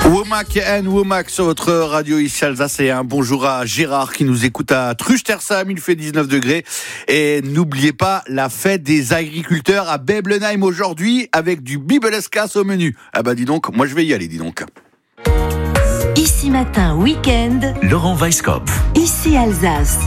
Womack and Womack sur votre radio ici Alsace, et un bonjour à Gérard qui nous écoute à Truchtersheim, il fait 19 degrés. Et n'oubliez pas la fête des agriculteurs à Beblenheim aujourd'hui avec du Bibeleskas au menu. Ah bah dis donc, moi je vais y aller, dis donc. Ici matin, week-end, Laurent Weisskopf. ici Alsace.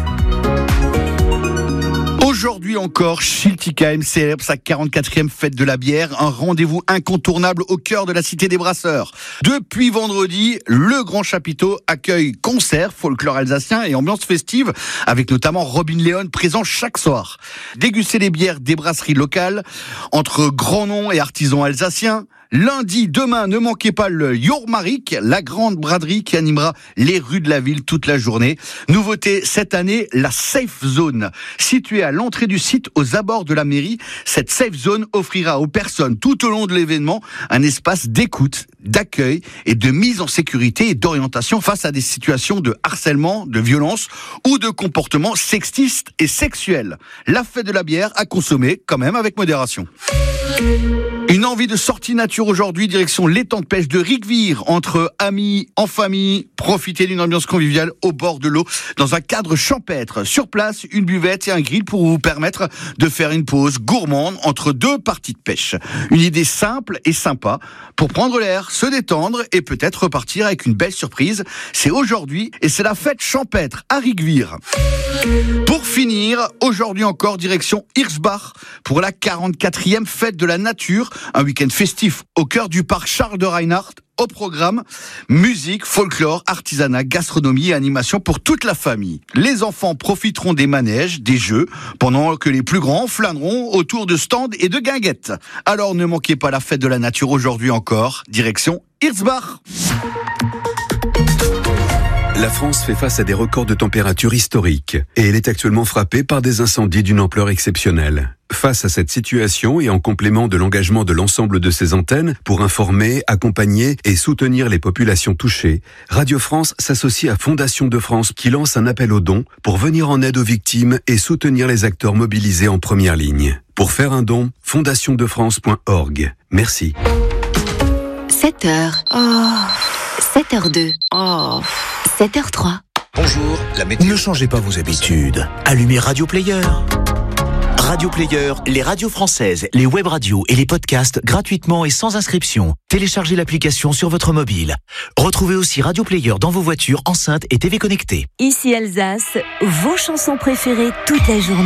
Aujourd'hui encore, Schiltigheim célèbre sa 44e fête de la bière, un rendez-vous incontournable au cœur de la cité des brasseurs. Depuis vendredi, le Grand Chapiteau accueille concerts, folklore alsacien et ambiance festive, avec notamment Robin Leon présent chaque soir. Dégustez les bières des brasseries locales, entre grands noms et artisans alsaciens. Lundi, demain, ne manquez pas le Jormarik, la grande braderie qui animera les rues de la ville toute la journée. Nouveauté cette année, la Safe Zone. Située à l'entrée du site, aux abords de la mairie, cette Safe Zone offrira aux personnes tout au long de l'événement un espace d'écoute, d'accueil et de mise en sécurité et d'orientation face à des situations de harcèlement, de violence ou de comportements sexistes et sexuels. La fête de la bière à consommer quand même avec modération. Une envie de sortie nature aujourd'hui, direction l'étang de pêche de Rigvir, entre amis, en famille, profitez d'une ambiance conviviale au bord de l'eau, dans un cadre champêtre. Sur place, une buvette et un grill pour vous permettre de faire une pause gourmande entre deux parties de pêche. Une idée simple et sympa pour prendre l'air, se détendre et peut-être repartir avec une belle surprise. C'est aujourd'hui et c'est la fête champêtre à Rigvir. Pour finir, aujourd'hui encore, direction Hirschbach pour la 44e fête de la nature, un week-end festif au cœur du parc Charles de Reinhardt. Au programme, musique, folklore, artisanat, gastronomie et animation pour toute la famille. Les enfants profiteront des manèges, des jeux, pendant que les plus grands flâneront autour de stands et de guinguettes. Alors ne manquez pas la fête de la nature aujourd'hui encore, direction Hirschbach. La France fait face à des records de température historiques et elle est actuellement frappée par des incendies d'une ampleur exceptionnelle. Face à cette situation et en complément de l'engagement de l'ensemble de ses antennes pour informer, accompagner et soutenir les populations touchées, Radio France s'associe à Fondation de France qui lance un appel aux dons pour venir en aide aux victimes et soutenir les acteurs mobilisés en première ligne. Pour faire un don, fondationdefrance.org. Merci. 7h. 7h02. 7h03. Bonjour, la météo. Ne changez pas vos habitudes. Allumez Radio Player. Radio Player, les radios françaises, les web radios et les podcasts gratuitement et sans inscription. Téléchargez l'application sur votre mobile. Retrouvez aussi Radio Player dans vos voitures, enceintes et TV connectées. Ici Alsace, vos chansons préférées toute la journée.